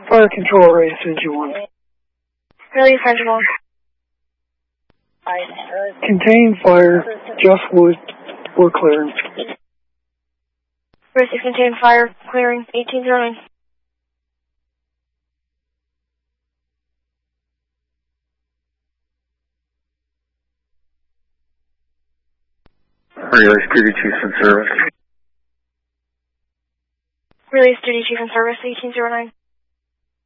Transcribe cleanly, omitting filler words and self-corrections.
Fire control race, engine 1. Release engine 1. Contained fire, just wood, we're clearing. Receive contained fire, clearing, 1809. Release duty chief in service. Release duty chief in service, 1809.